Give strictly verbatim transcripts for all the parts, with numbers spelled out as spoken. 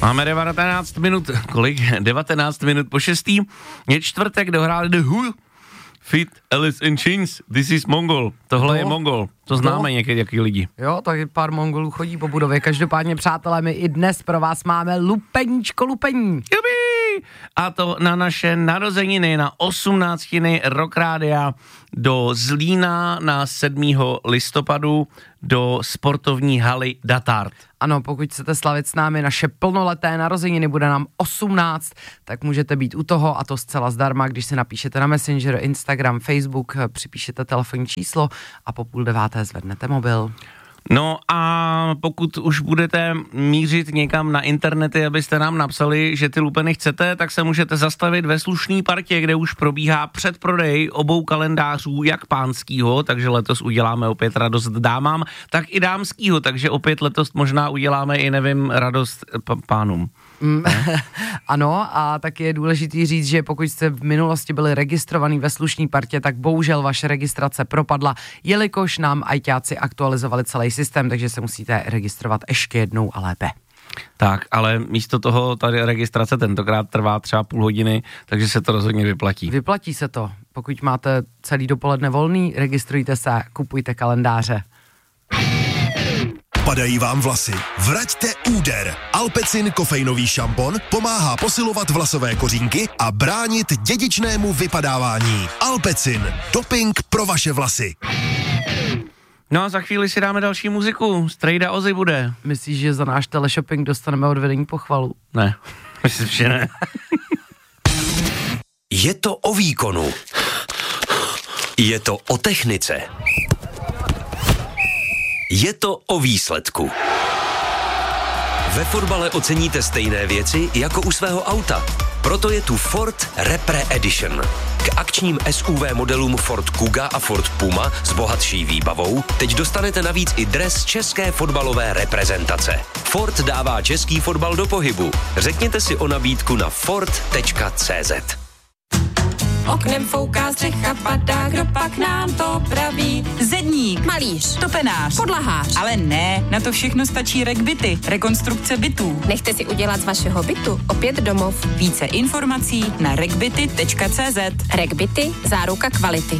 Máme devatenáct minut, kolik? devatenáct minut po šestý. Je čtvrtek, dohráli The Who. Fit, Alice in Chains, This is Mongol. Tohle no. je Mongol, to známe no. někdy jaký lidi. Jo, tak pár Mongolů chodí po budově. Každopádně, přátelé, my i dnes pro vás máme lupeníčko lupení. Jubi! A to na naše narozeniny, na osmnáctiny Rock Rádia do Zlína na sedmého listopadu do sportovní haly Datard. Ano, pokud chcete slavit s námi naše plnoleté narozeniny, bude nám osmnáct, tak můžete být u toho a to zcela zdarma, když si napíšete na Messenger, Instagram, Facebook, připíšete telefonní číslo a po půl deváté zvednete mobil. No a pokud už budete mířit někam na internety, abyste nám napsali, že ty lupeny chcete, tak se můžete zastavit ve slušný partě, kde už probíhá předprodej obou kalendářů, jak pánskýho, takže letos uděláme opět radost dámám, tak i dámskýho, takže opět letos možná uděláme i, nevím, radost p- pánům. Mm, ano, a taky je důležitý říct, že pokud jste v minulosti byli registrovaný ve slušný partě, tak bohužel vaše registrace propadla, jelikož nám ajťáci aktualizovali celý systém, takže se musíte registrovat ještě jednou a lépe. Tak, ale místo toho tady registrace tentokrát trvá třeba půl hodiny, takže se to rozhodně vyplatí. Vyplatí se to. Pokud máte celý dopoledne volný, registrujte se, kupujte kalendáře. Padají vám vlasy? Vraťte úder. Alpecin kofeinový šampon pomáhá posilovat vlasové kořínky a bránit dědičnému vypadávání. Alpecin. Doping pro vaše vlasy. No a za chvíli si dáme další muziku. Strejda Ozzy bude. Myslíš, že za náš teleshopping dostaneme od vedení pochvalu? Ne, myslím, že ne. Je to o výkonu. Je to o technice. Je to o výsledku. Ve fotbale oceníte stejné věci jako u svého auta. Proto je tu Ford Repre Edition. K akčním S U V modelům Ford Kuga a Ford Puma s bohatší výbavou teď dostanete navíc i dres české fotbalové reprezentace. Ford dává český fotbal do pohybu. Řekněte si o nabídku na ford tečka cé zet. Oknem fouká střecha, padá, kdo pak nám to praví? Zedník, Malíř, topenář, podlahář. ale ne, na to všechno stačí RegBity, rekonstrukce bytů. Nechte si udělat z vašeho bytu opět domov. Více informací na regbity tečka cé zet. RegBity, záruka kvality.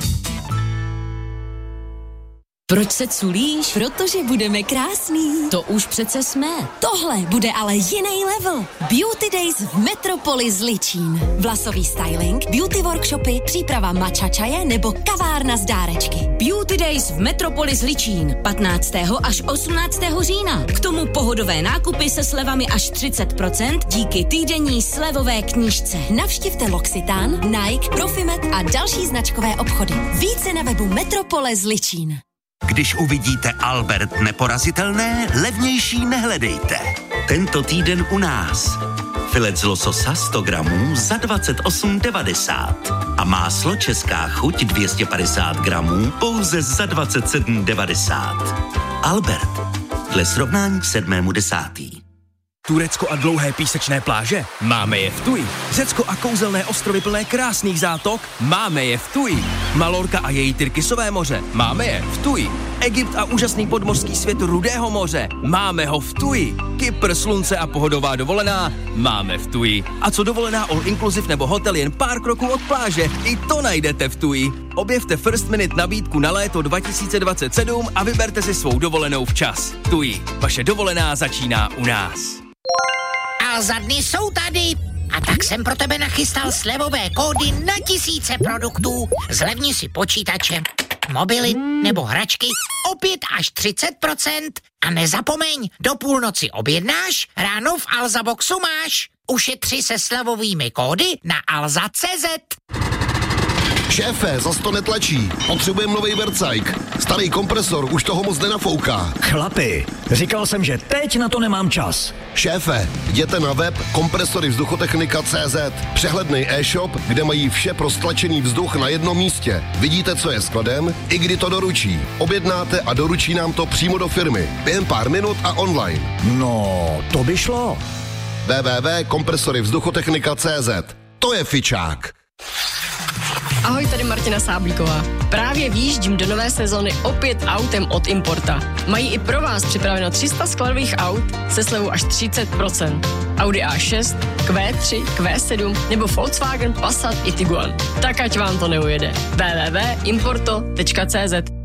Proč se culíš? Protože budeme krásný. To už přece jsme. Tohle bude ale jiný level. Beauty Days v Metropolis Zličín. Vlasový styling, beauty workshopy, příprava matcha čaje nebo kavárna z dárečky. Beauty Days v Metropolis Zličín. patnáctého až osmnáctého října. K tomu pohodové nákupy se slevami až třicet procent díky týdenní slevové knížce. Navštivte L'Occitane, Nike, Profimet a další značkové obchody. Více na webu Metropole Zličín. Když uvidíte Albert neporazitelné, levnější nehledejte. Tento týden u nás. Filet z lososa sto gramů za dvacet osm devadesát. A máslo Česká chuť dvě stě padesát gramů pouze za dvacet sedm devadesát. Albert. Dle srovnání k sedmému desátý. Turecko a dlouhé písečné pláže? Máme je v Tuji. Řecko a kouzelné ostrovy plné krásných zátok? Máme je v Tuji. Malorka a její Tyrkisové moře? Máme je v Tuji. Egypt a úžasný podmořský svět Rudého moře? Máme ho v Tuji. Kypr, slunce a pohodová dovolená? Máme v Tuji. A co dovolená all inclusive nebo hotel jen pár kroků od pláže? I to najdete v Tuji. Objevte First Minute nabídku na léto dva tisíce dvacet sedm a vyberte si svou dovolenou včas. Tuji. Vaše dovolená začíná u nás. A za dny jsou tady. A tak jsem pro tebe nachystal slevové kódy na tisíce produktů. Zlevni si počítače, mobily nebo hračky o pět až třicet procent. A nezapomeň, do půlnoci objednáš, ráno v Alza Boxu máš. Ušetři se slevovými kódy na alza tečka cé zet. Šéfe, zas to netlačí. Potřebujeme novej vercajk. Starý kompresor už toho moc nenafouká. Chlapi, říkal jsem, že teď na to nemám čas. Šéfe, jděte na web kompresory vzduchotechnika tečka cé zet. Přehledný e-shop, kde mají vše pro stlačený vzduch na jednom místě. Vidíte, co je skladem, i kdy to doručí. Objednáte a doručí nám to přímo do firmy. Během pár minut a online. No, to by šlo. w w w tečka kompresory vzduchotechnika tečka cé zet. To je fičák. Ahoj, tady Martina Sáblíková. Právě výjíždím do nové sezóny opět autem od Importa. Mají i pro vás připraveno tři sta skladových aut se slevou až třicet procent. Audi A šest, Q tři, Q sedm nebo Volkswagen Passat i Tiguan. Tak ať vám to neujede. w w w tečka importo tečka c z